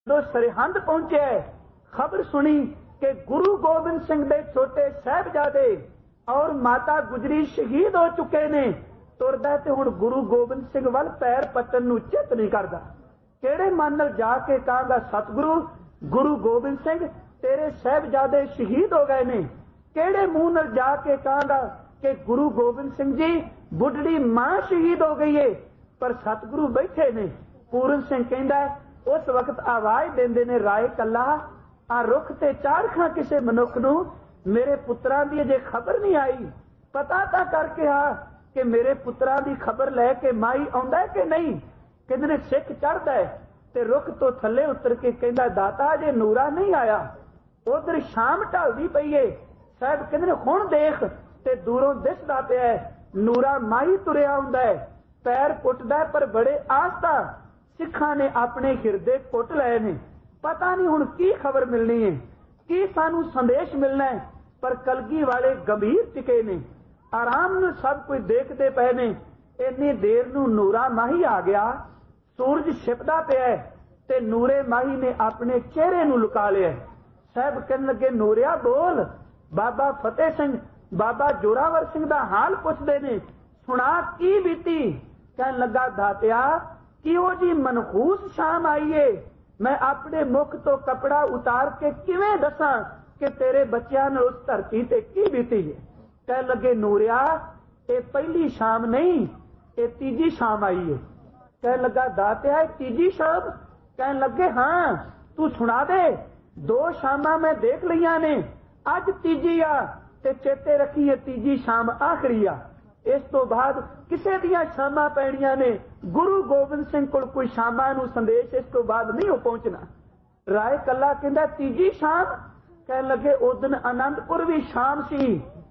जो सरहंद पहुंचे खबर सुनी कि गुरु गोबिंद सिंह दे छोटे साहिबजादे और माता गुजरी शहीद हो चुके ने, तुरदा ते हुण गुरु गोबिंद सिंह वल पैर पट्टन नूं चित नहीं करदा। किहड़े मन नाल जाके कहांगा सतगुरु गुरु गोबिंद सिंह तेरे साहिबजादे शहीद हो गए ने, किहड़े मुंह नाल जाके कहांगा कि गुरु गोबिंद सिंह जी बुढ़ड़ी मां शहीद हो गई है। पर सतगुरु बैठे ने। पूरन सिंह कहंदा उस वक्त आवाज देंदे ने राय कला आ रुख ते चारखा किसे मनुख नूं मेरे पुत्रां दी अजे खबर नहीं आई, पता तां करके आ कि मेरे पुत्रां दी खबर लैके माई आउंदा है कि नहीं। कहंदे ने सिख चढ़दा है ते रुख तो थल्ले उतर के कहंदा दाता अजे नूरा नहीं आया। उधर शाम ढलदी पई है। साहब कहंदे ने हुण देख ते दूरों दिसदा पिया है नूरा माई तुरिया आउंदा है, पैर पुटदा है पर बड़े आस्था सिखां ने अपने हिरदे पुट लए ने। पता नहीं हुण की खबर मिलनी है, की सानू संदेश मिलना है। पर कलगी वाले गंभीर टिके ने, आराम नाल सब कुछ देखते पे ने। इन्नी देर नूं नूरा माही आ गया, सूरज छिपदा पिया है ते नूरे माही ने अपने चेहरे नूं लुका लिया। साहब कहन लगे नूरिया बोल। बाबा फतेह सिंह बाबा जोरावर सिंह दा हाल पुछदे ने, सुना की बीती। कहन लगा दातिया किहो जी मनहूस शाम आई है, मैं अपने मुख तो कपड़ा उतार के किवें दसां कि तेरे बच्चियां ने उस धरती ते की बीती है। कहन लगे नूरिया ये पहली शाम नहीं, ये तीजी शाम आई है। कहन लगा दातिया तीजी शाम। कहन लगे हाँ तू सुना दे, दो शामां मैं देख लिया ने, अज तीजी आ ते चेते रखी है तीजी शाम आखिरी आ। इस तो बाद किसे दियां शामां पैणियां ने, गुरु गोबिंद सिंह कोल कोई शामां नूं संदेश इस तो बाद नहीं हो पहुंचना। राय कला कहंदा तीजी शाम। कहन लगे उदन आनंदपुर भी शाम सी,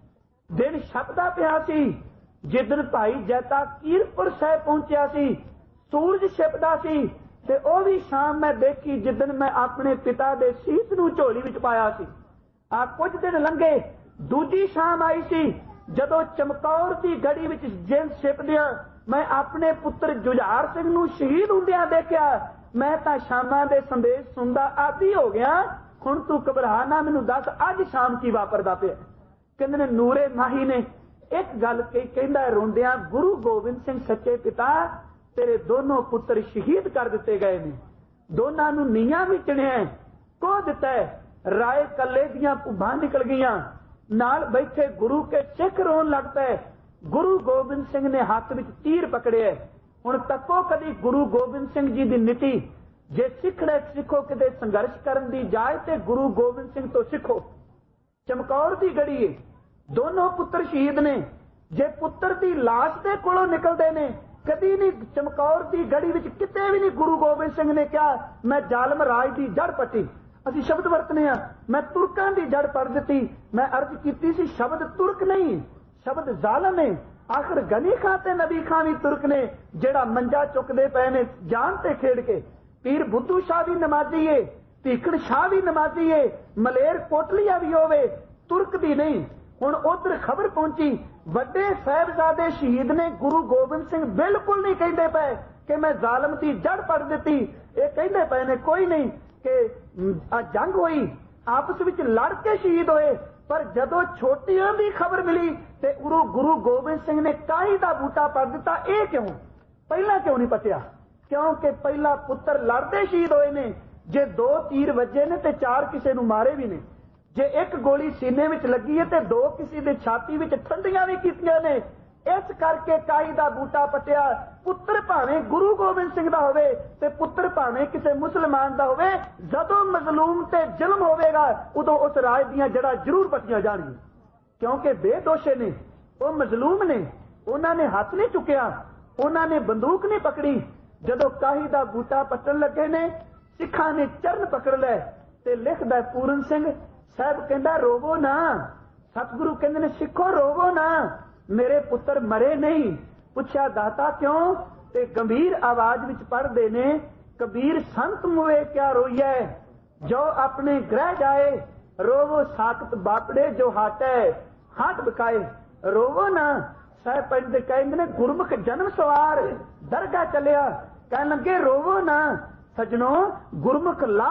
दिन छपदा पिया सी, जिदन भाई जैता कीरपुर साहिब पहुंचिया सी, सूरज छिपदा सी ते ओ भी शाम मैं देखी जिदन मैं अपने पिता दे सीस नूं झोली विच पाया सी। आ कुछ दिन लंघे, दूजी शाम आई सी जदों चमकौर दी गड़ी विच जिन छिपदियां मैं अपने पुत्र जुझार सिंह नूं शहीद हुंदियां देखिया। मैं तां शामां दे संदेश सुनदा आदी हो गया, हुण तू घबरा ना, मैनूं दस अज शाम की वापरदा पिया। कहंदे ने नूरे माही ने एक गल कही, कहंदा रोंदियां गुरु गोबिंद सिंह सच्चे पिता तेरे दोनों पुत्र शहीद कर दिते गए ने, दोनों नूं नीआं विच चिणिया को दिता है। राय कल्ले दियां भुभां निकल गईयां, नाल बैठे गुरु के सिख रोन लग पे। गुरु गोबिंद सिंह ने हाथ विच तीर पकड़े। हुण तको कदी गुरु गोबिंद सिंह जी दी नीति, जे सिखड़े सिखो किते संघर्ष करन दी जाए ते गुरु गोबिंद सिंह तो सिखो। चमकौर दी गड़ी है, दोनों पुत्र शहीद ने, जे पुत्र दी लाश दे कोलों निकलदे ने, कदी नहीं चमकौर दी गड़ी विच किते भी नहीं गुरु गोबिंद सिंह ने कहा मैं जालम राज दी जड़ पट्टी। ਅਸੀਂ शब्द वरतने मैं तुर्कां दी जड़ पड़ दी। मैं अर्ज की सी शब्द तुर्क नहीं, शब्द जालम है। आखिर गनी खां ते नबी खां भी तुर्क ने, जेड़ा मंजा चुकदे पे ने जान ते खेड़ के। पीर बुद्धू शाह भी नमाजी है, भीखड़ शाह भी नमाजी है, मलेर कोटलिया भी होवे, तुर्क दी नहीं। हुण उधर खबर पहुंची वड्डे साहिबजादे शहीद ने, गुरु गोबिंद सिंह बिल्कुल नहीं कहंदे पे कि मैं जालम दी जड़ पड़ दी। ये कहंदे पे ने कोई नहीं कि जंग हुई, आपस विच लड़ के शहीद होए। पर जदों छोटियां दी खबर मिली ते गुरु गोबिंद सिंह ने काई दा बूटा पड़ दिता। ये क्यों पहला क्यों नहीं पटिया? क्योंकि पहला पुत्र लड़ते शहीद होए ने। जे दो तीर वजे ने ते चार किसे नूं मारे भी ने, जे एक गोली सीने विच लगी है ते दो किसी दे छाती विच ठंडियां भी कीतियां ने। इस करके काई दा बूटा पटिया। पुत्र भावें गुरु गोबिंद सिंह दा होवे ते पुत्र भावें किसी मुसलमान दा होवे, जदों मजलूम ते जुल्म होवेगा उदों उस राज दियां जड़ा जरूर पटियां जाणगियां। क्योंकि बेदोषे ने, वो मजलूम ने, उन्होंने हाथ नहीं चुकिया, उन्होंने बंदूक नहीं पकड़ी। जदों काही दा बूटा पट्टन लगे ने, सिखां ने चरण पकड़ लै ते लिखदा पूरन सिंह साहब कहंदा रोवो ना। सतगुरु कहंदे ने सिखो रोवो ना, मेरे पुत्र मरे नहीं। पुछया दाता क्यों? ते गंभीर आवाज विच पढ़दे ने कबीर संत मुए क्या रोइए, जो अपने ग्रह जाए रोवो साकत बापड़े जो हाटे हाथ बकाए। रोवो ना। साहब पढ़दे कहंदे ने गुरमुख जन्म सवार दरगाह चलिया, कहन लगे रोवो ना, ਸਜਣੋ ਗੁਰਮੁਖ